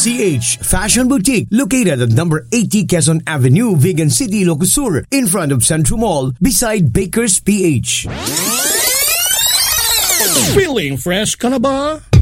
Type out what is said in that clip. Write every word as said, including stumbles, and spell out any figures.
C H Fashion Boutique located at number eighty Quezon Avenue, Vigan City, Ilocos Sur, in front of Centro Mall, beside Baker's P H. Feeling fresh ka na ba?